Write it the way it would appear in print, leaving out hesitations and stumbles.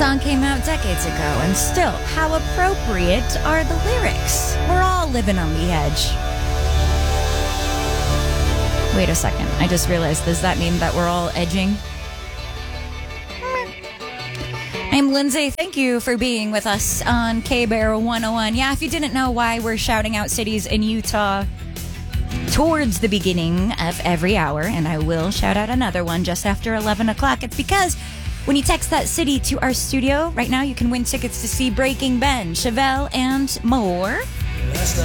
song came out decades ago, and still, how appropriate are the lyrics? We're all living on the edge. Wait a second, I just realized, does that mean that we're all edging? I'm Lindsay. Thank you for being with us on K-Bear 101. Yeah, if you didn't know why we're shouting out cities in Utah towards the beginning of every hour, and I will shout out another one just after 11 o'clock, it's because when you text that city to our studio, right now you can win tickets to see Breaking Ben, Chevelle, and more.